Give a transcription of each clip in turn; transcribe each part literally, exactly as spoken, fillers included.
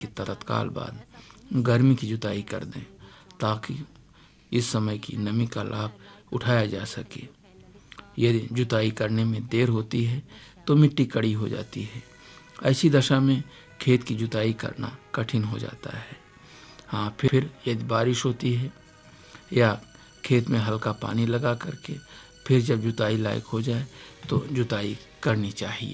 कि तत्काल बाद गर्मी की जुताई कर दें ताकि इस समय की नमी का लाभ उठाया जा सके। यदि जुताई करने में देर होती है तो मिट्टी कड़ी हो जाती है। ऐसी दशा में खेत की जुताई करना कठिन हो जाता है। हाँ, फिर यदि बारिश होती है या खेत में हल्का पानी लगा करके फिर जब जुताई लायक हो जाए तो जुताई करनी चाहिए।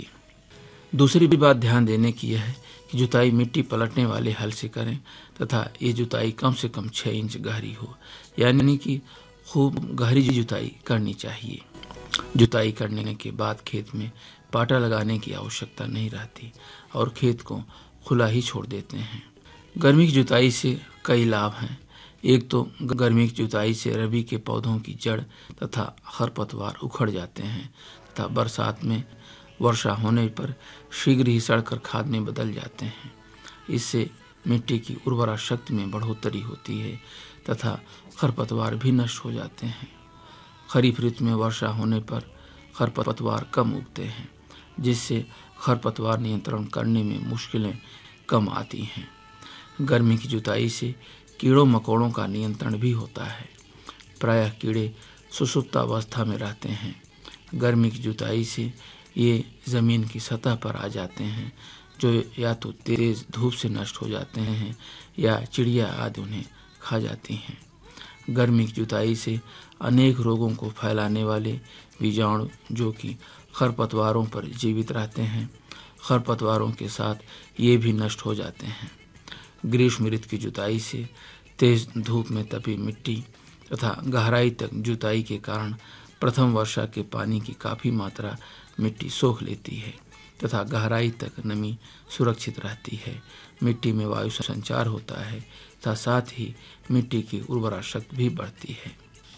दूसरी भी बात ध्यान देने की यह है कि जुताई मिट्टी पलटने वाले हल से करें तथा ये जुताई कम से कम छः इंच गहरी हो, यानी कि खूब गहरी जुताई करनी चाहिए। जुताई करने के बाद खेत में पाटा लगाने की आवश्यकता नहीं रहती और खेत को खुला ही छोड़ देते हैं। गर्मी की जुताई से कई लाभ हैं। एक तो गर्मी की जुताई से रबी के पौधों की जड़ तथा खरपतवार उखड़ जाते हैं तथा बरसात में वर्षा होने पर शीघ्र ही सड़कर खाद में बदल जाते हैं। इससे मिट्टी की उर्वरा शक्ति में बढ़ोतरी होती है तथा खरपतवार भी नष्ट हो जाते हैं। खरीफ ऋतु में वर्षा होने पर खरपतवार कम उगते हैं, जिससे खरपतवार नियंत्रण करने में मुश्किलें कम आती हैं। गर्मी की जुताई से कीड़ों मकोड़ों का नियंत्रण भी होता है। प्रायः कीड़े सुषुप्तावस्था में रहते हैं। गर्मी की जुताई से ये ज़मीन की सतह पर आ जाते हैं, जो या तो तेज़ धूप से नष्ट हो जाते हैं या चिड़िया आदि उन्हें खा जाती हैं। गर्मी की जुताई से अनेक रोगों को फैलाने वाले बीजाणु जो कि खरपतवारों पर जीवित रहते हैं, खरपतवारों के साथ ये भी नष्ट हो जाते हैं। ग्रीष्म ऋतु की जुताई से तेज धूप में तपी मिट्टी तथा गहराई तक जुताई के कारण प्रथम वर्षा के पानी की काफ़ी मात्रा मिट्टी सोख लेती है तथा गहराई तक नमी सुरक्षित रहती है। मिट्टी में वायु संचार होता है तथा साथ ही मिट्टी की उर्वरा शक्ति भी बढ़ती है।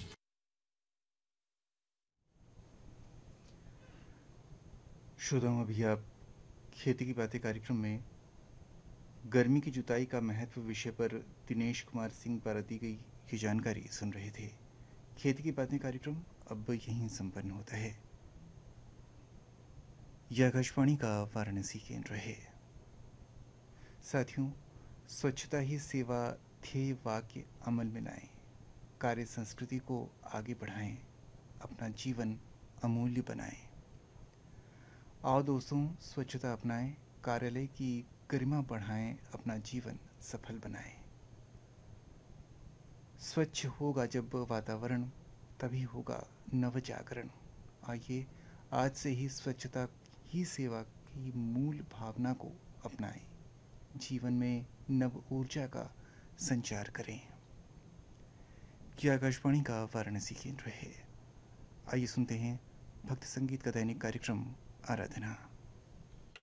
श्रोताओं, अभी आप खेती की बातें कार्यक्रम में गर्मी की जुताई का महत्व विषय पर दिनेश कुमार सिंह द्वारा दी गई ये जानकारी सुन रहे थे। खेती की बातें कार्यक्रम अब यहीं संपन्न होता है। यह आकाशवाणी का वाराणसी केंद्र है। साथियों, स्वच्छता ही सेवा ध्येय वाक्य अमल में लाएं, कार्य संस्कृति को आगे बढ़ाएं, अपना जीवन अमूल्य बनाएं। आओ दोस्तों, स्वच्छता अपनाएं, कार्यालय की गरिमा बढ़ाएं, अपना जीवन सफल बनाएं। स्वच्छ होगा जब वातावरण, तभी होगा नव जागरण। आइए आज से ही स्वच्छता ही सेवा की मूल भावना को अपनाएं, जीवन में नव ऊर्जा का संचार करें। यह आकाशवाणी का वाराणसी केंद्र है। आइए सुनते हैं भक्ति संगीत का दैनिक कार्यक्रम आराधना।